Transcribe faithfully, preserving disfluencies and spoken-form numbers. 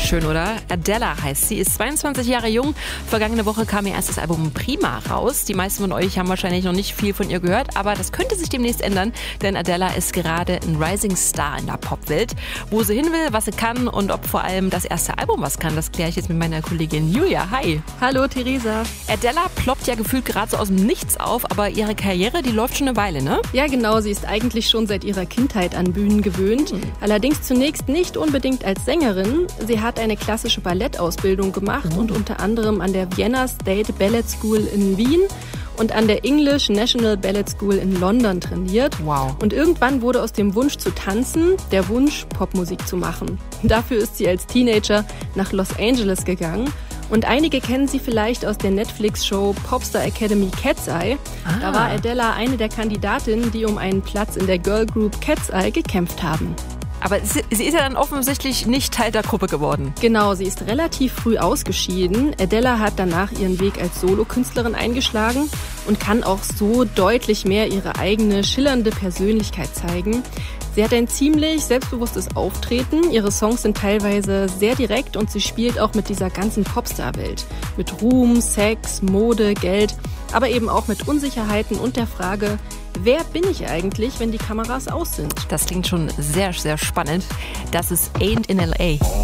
Schön, oder? Adele heißt sie, ist zweiundzwanzig Jahre jung. Vergangene Woche kam ihr erstes Album Prima raus. Die meisten von euch haben wahrscheinlich noch nicht viel von ihr gehört, aber das könnte sich demnächst ändern, denn Adele ist gerade ein Rising Star in der Popwelt. Wo sie hin will, was sie kann und ob vor allem das erste Album was kann, das kläre ich jetzt mit meiner Kollegin Julia. Hi! Hallo Theresa. Adele ploppt ja gefühlt gerade so aus dem Nichts auf, aber ihre Karriere, die läuft schon eine Weile, ne? Ja genau, sie ist eigentlich schon seit ihrer Kindheit an Bühnen gewöhnt. Mhm. Allerdings zunächst nicht unbedingt als Sängerin. Sie hat eine klassische Ballettausbildung gemacht mhm. und unter anderem an der Vienna State Ballet School in Wien und an der English National Ballet School in London trainiert. Wow. Und irgendwann wurde aus dem Wunsch zu tanzen der Wunsch, Popmusik zu machen. Dafür ist sie als Teenager nach Los Angeles gegangen. Und einige kennen sie vielleicht aus der Netflix-Show Popstar Academy Cat's Eye. Ah. Da war Adele eine der Kandidatinnen, die um einen Platz in der Girlgroup Cat's Eye gekämpft haben. Aber sie ist ja dann offensichtlich nicht Teil der Gruppe geworden. Genau, sie ist relativ früh ausgeschieden. Adele hat danach ihren Weg als Solokünstlerin eingeschlagen und kann auch so deutlich mehr ihre eigene schillernde Persönlichkeit zeigen. Sie hat ein ziemlich selbstbewusstes Auftreten. Ihre Songs sind teilweise sehr direkt und sie spielt auch mit dieser ganzen Popstar-Welt. Mit Ruhm, Sex, Mode, Geld, aber eben auch mit Unsicherheiten und der Frage, wer bin ich eigentlich, wenn die Kameras aus sind? Das klingt schon sehr, sehr spannend. Das ist Ain't in L A.